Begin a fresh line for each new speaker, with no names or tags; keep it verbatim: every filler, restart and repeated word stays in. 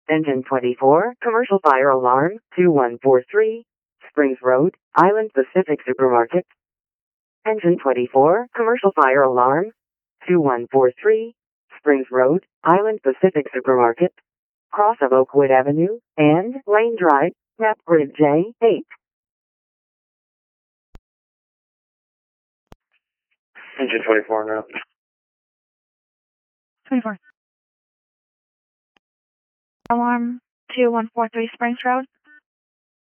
Engine twenty-four, commercial fire alarm, two one four three, Springs Road, Island Pacific Supermarket. Engine twenty-four, commercial fire alarm, two one four three, Springs Road, Island Pacific Supermarket. Cross of Oakwood Avenue, and Lane Drive, map grid J eight.
Engine twenty-four now.
twenty-four. Alarm two one four three Springs Road.